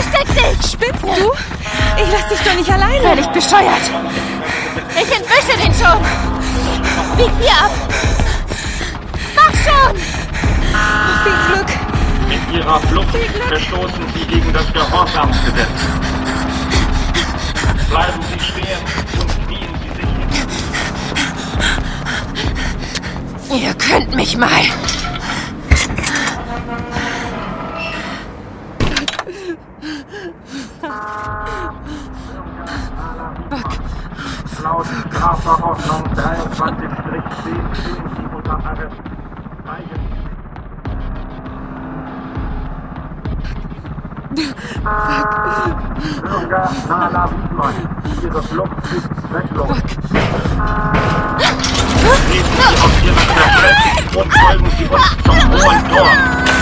Versteck dich! Spinnst du? Ich lass dich doch nicht alleine. Sei nicht bescheuert! Ich entwische den schon! Bieg hier ab! Mach schon! Viel Glück! Mit ihrer Flucht verstoßen Sie gegen das Gehorsamsgesetz. Bleiben Sie stehen und knien Sie sich hin. Ihr könnt mich mal! Laut Strafverordnung 23-10 stehen Sie unter Arrest. Bürger Nala Wiedmann, Ihre Flucht ist zwecklos. Treten Sie aus Ihrer Kräfte und folgen Sie uns zum Hohen Tor.